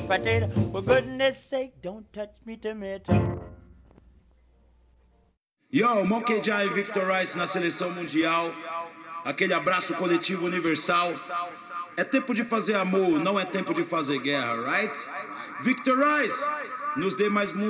potato. For goodness sake, don't touch me tomato. Yo, Monkey Jah e Victor Rice na seleção mundial. Aquele abraço coletivo universal. É tempo de fazer amor, não é tempo de fazer guerra, right? Victor Rice, nos dê mais música.